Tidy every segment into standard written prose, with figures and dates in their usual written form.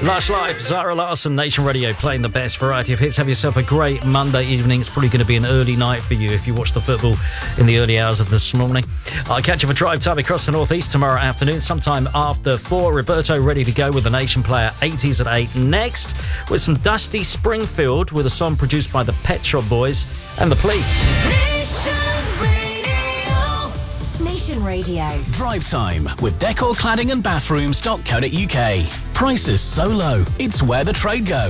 Lush Life, Zara Larsson, Nation Radio, playing the best variety of hits. Have yourself a great Monday evening. It's probably going to be an early night for you if you watch the football in the early hours of this morning. I'll catch you for drive time across the northeast tomorrow afternoon, sometime after 4. Roberto ready to go with the Nation Player 80s at 8. Next, with some Dusty Springfield with a song produced by the Pet Shop Boys and the Police. Nation Radio. Drive time with Decor Cladding and Bathrooms.co.uk. Prices so low, it's where the trade go.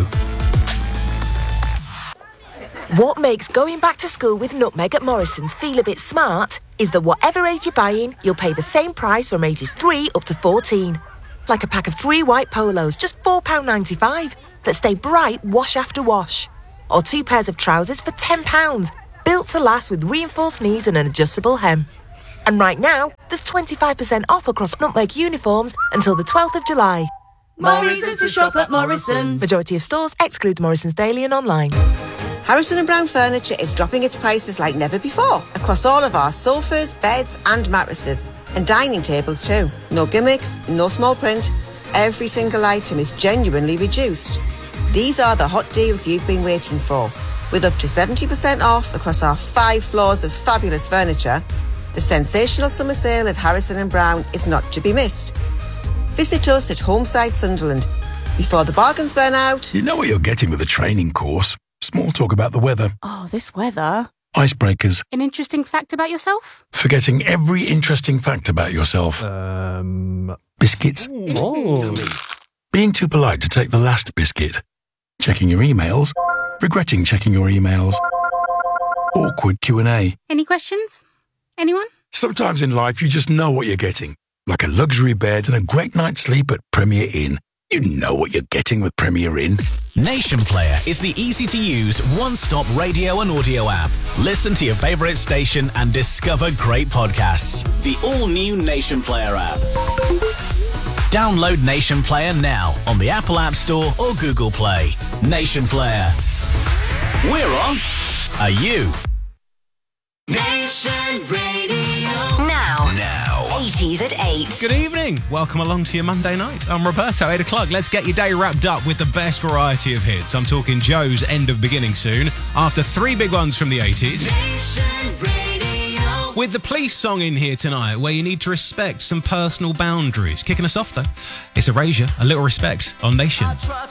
What makes going back to school with Nutmeg at Morrison's feel a bit smart is that whatever age you're buying, you'll pay the same price from ages 3 up to 14. Like a pack of 3 white polos, just £4.95, that stay bright wash after wash. Or 2 pairs of trousers for £10, built to last with reinforced knees and an adjustable hem. And right now, there's 25% off across Nutmeg uniforms until the 12th of July. Morrison's to shop at Morrison's. Majority of stores excludes Morrison's Daily and online. Harrison & Brown Furniture is dropping its prices like never before across all of our sofas, beds and mattresses, and dining tables too. No gimmicks, no small print. Every single item is genuinely reduced. These are the hot deals you've been waiting for. With up to 70% off across our 5 floors of fabulous furniture, the sensational summer sale at Harrison & Brown is not to be missed. Visit us at Homeside, Sunderland, before the bargains burn out. You know what you're getting with a training course. Small talk about the weather. Oh, this weather. Icebreakers. An interesting fact about yourself? Forgetting every interesting fact about yourself. Biscuits. Oh. Being too polite to take the last biscuit. Checking your emails. Regretting checking your emails. Awkward Q&A. Any questions? Anyone? Sometimes in life you just know what you're getting. Like a luxury bed and a great night's sleep at Premier Inn. You know what you're getting with Premier Inn. Nation Player is the easy-to-use, one-stop radio and audio app. Listen to your favourite station and discover great podcasts. The all-new Nation Player app. Download Nation Player now on the Apple App Store or Google Play. Nation Player. We're on. Are you? Nation Radio. Now. 80s at 8. Good evening. Welcome along to your Monday night. I'm Roberto, 8 o'clock. Let's get your day wrapped up with the best variety of hits. I'm talking Joe's End of Beginning soon, after 3 big ones from the 80s. Nation Radio. With the Police song in here tonight, where you need to respect some personal boundaries. Kicking us off, though, it's Erasure, A Little Respect on Nation.